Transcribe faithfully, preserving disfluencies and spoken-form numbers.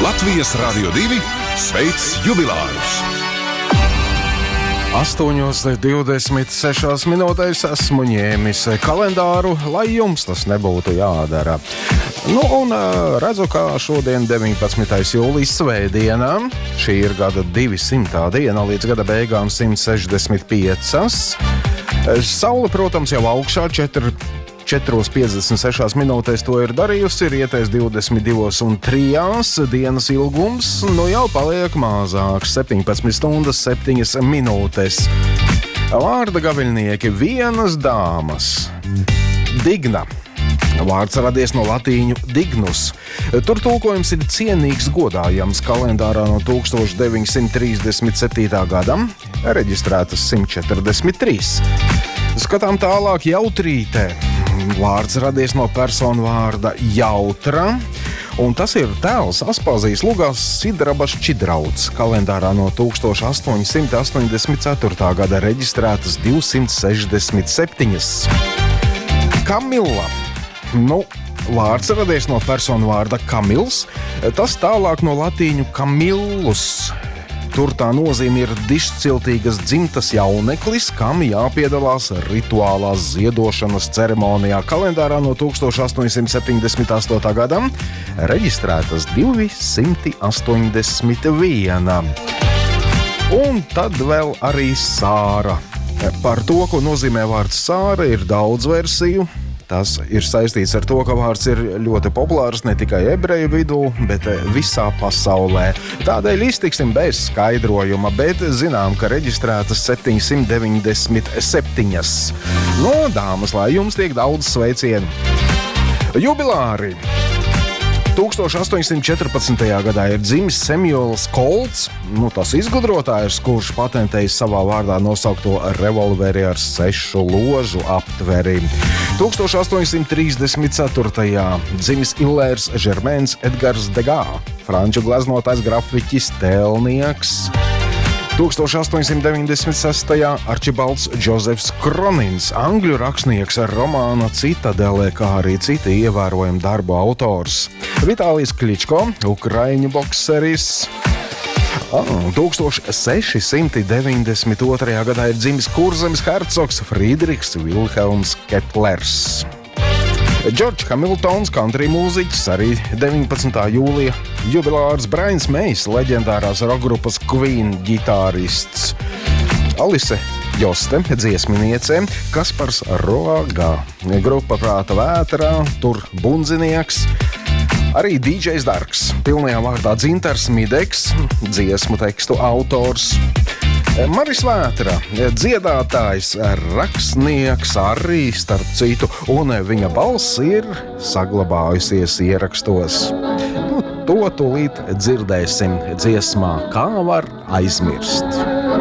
Latvijas Radio divi sveic jubilārus! astoņos divdesmit sešās minūtēs esmu ņēmis kalendāru, lai jums tas nebūtu jādara. Nu, un redzu, kā šodien deviņpadsmitais jūlijas svētdienā, šī ir gada divsimtā diena, līdz gada beigām simt sešdesmit piecas. Saule, protams, jau augšā četros piecdesmit sešās minūtēs to ir darījusi, ir ietais divdesmit divos un trīs dienas ilgums, nu jau paliek mazāks, septiņpadsmit stundas septiņas minūtes. Vārda gaviļnieki vienas dāmas. Digna. Vārds radies no latīņu dignus. Tur tulkojums ir cienīgs, godājams. Kalendārā no tūkstoš deviņsimt trīsdesmit septītā gada reģistrētas simt četrdesmit trīs. Skatām tālāk jautrītē. Vārds radies no personu vārda jautra, un tas ir tēls Aspazijas lugās Sidrabas Čidrauts. Kalendārā no tūkstoš astoņsimt astoņdesmit ceturtā gada reģistrētas divsimt sešdesmit septiņas. Kamila. Nu, vārds radies no personu vārda Kamils, tas tālāk no latīņu kamillus. Tur tā nozīme ir dišciltīgas dzimtas jauneklis, kam jāpiedalās rituālās ziedošanas ceremonijā. Kalendārā no tūkstoš astoņsimt septiņdesmit astotā gada reģistrētas divsimt astoņdesmit viena. Un tad vēl arī Sāra. Par to, ko nozīmē vārds Sāra, ir daudz versiju. Tas ir saistīts ar to, ka vārds ir ļoti populārs ne tikai ebreju vidū, bet visā pasaulē. Tādēļ iztiksim bez skaidrojuma, bet zinām, ka reģistrētas septiņsimt deviņdesmit septiņas. No dāmas, lai jums tiek daudz sveicienu. Jubilāri! tūkstoš astoņsimt četrpadsmitajā gadā ir dzimis Semjols Kolts, nu, tas izgudrotājs, kurš patentējis savā vārdā nosaukto revolveri ar sešu ložu aptveri. tūkstoš astoņsimt trīsdesmit ceturtajā dzimis Ilērs Žermēns Edgars Degā, franču gleznotājs, grafiķis, tēlnieks. tūkstoš astoņsimt deviņdesmit sestajā Arčibalds Džozefs Kronins, angļu rakstnieks ar romāna Citadele, kā arī citi ievērojami darbu autors. Vitālijs Kličko, ukraiņu bokseris. tūkstoš seši deviņdesmit otrajā gadā ir dzimis Kurzemes hercogs Friedrichs Vilhelms Ketlers. Džordžs Hamiltons, country mūziķis, arī deviņpadsmitā jūlija jubilārs. Brains Mejs, leģendārās rockgrupas Queen ģitārists. Alise Joste, dziesminiece. Kaspars Roga, grupa Prāta vētrā, tur bundzinieks. Arī dīdžejs Darks, pilnajā vārdā Dzintars Mideks, dziesmu tekstu autors. Maris Vētra, dziedātājs, rakstnieks arī starp citu, un viņa balss ir saglabājusies ierakstos. Nu, to tūlīt dzirdēsim dziesmā Kā var aizmirst.